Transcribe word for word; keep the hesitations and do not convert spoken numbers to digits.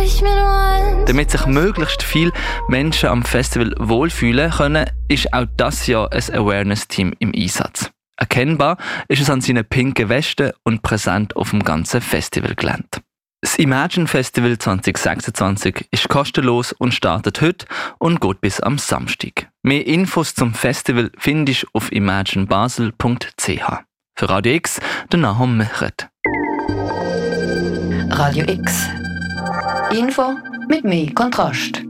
ich mir nur eins. Damit sich möglichst viele Menschen am Festival wohlfühlen können, ist auch das Jahr ein Awareness-Team im Einsatz. Erkennbar ist es an seinen pinken Westen und präsent auf dem ganzen Festivalgelände. Das Imagine Festival zwanzig sechsundzwanzig ist kostenlos und startet heute und geht bis am Samstag. Mehr Infos zum Festival findest du auf imagine basel punkt c h. Für Radio X, der Nahum Mechert. Radio X. Info mit mehr Kontrast.